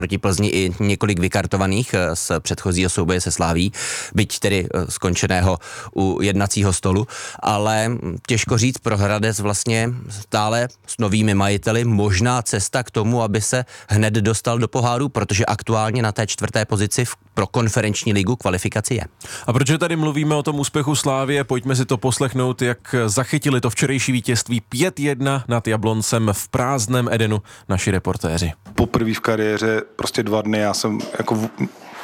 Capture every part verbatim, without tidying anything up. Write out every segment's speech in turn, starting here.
proti Plzni i několik vykartovaných z předchozího souboje se Slaví, byť tedy skončeného u jednacího stolu, ale těžko říct, pro Hradec vlastně stále s novými majiteli možná cesta k tomu, aby se hned dostal do poháru, protože aktuálně na té čtvrté pozici pro konferenční ligu kvalifikaci je. A protože tady mluvíme o tom úspěchu Slávie, pojďme si to poslechnout, jak zachytili to včerejší vítězství pět jedna nad Jabloncem v prázdném Edenu naši reportéři. Poprvé v kariéře prostě dva dny, já jsem jako... V...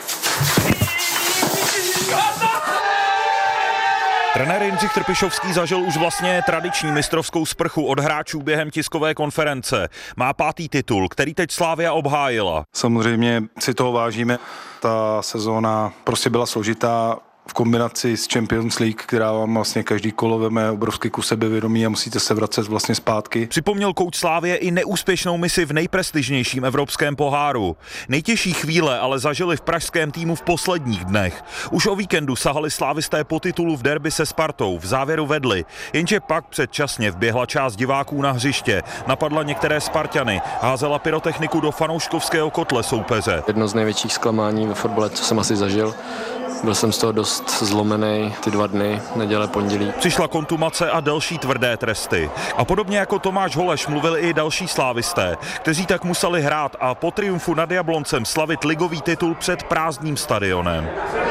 Trenér Jindřich Trpišovský zažil už vlastně tradiční mistrovskou sprchu od hráčů během tiskové konference. Má pátý titul, který teď Slavia obhájila. Samozřejmě si toho vážíme. Ta sezóna prostě byla složitá v kombinaci s Champions League, která vám vlastně každý kolo veme obrovský kus sebevědomí a musíte se vracet vlastně zpátky. Připomněl kouč Slavie i neúspěšnou misi v nejprestižnějším evropském poháru. Nejtěžší chvíle ale zažili v pražském týmu v posledních dnech. Už o víkendu sahali slávisté po titulu v derby se Spartou, v závěru vedli, jenže pak předčasně vběhla část diváků na hřiště, napadla některé Sparťany, házela pyrotechniku do fanouškovského kotle soupeře. Jedno z největších zklamání ve fotbale, co jsem asi zažil. Byl jsem z toho dost zlomený ty dva dny, neděle, pondělí. Přišla kontumace a další tvrdé tresty. A podobně jako Tomáš Holeš mluvili i další slávisté, kteří tak museli hrát a po triumfu nad Jabloncem slavit ligový titul před prázdným stadionem.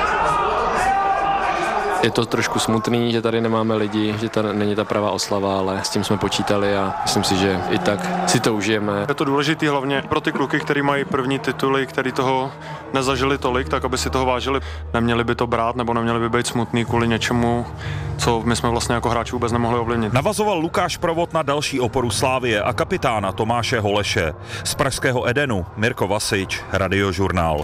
Je to trošku smutný, že tady nemáme lidi, že tady není ta pravá oslava, ale s tím jsme počítali a myslím si, že i tak si to užijeme. Je to důležitý hlavně pro ty kluky, kteří mají první tituly, kteří toho nezažili tolik, tak aby si toho vážili. Neměli by to brát nebo neměli by být smutný kvůli něčemu, co my jsme vlastně jako hráči vůbec nemohli ovlivnit. Navazoval Lukáš Provod na další oporu Slavie a kapitána Tomáše Holeše. Z pražského Edenu Mirko Vasič, Radiožurnál.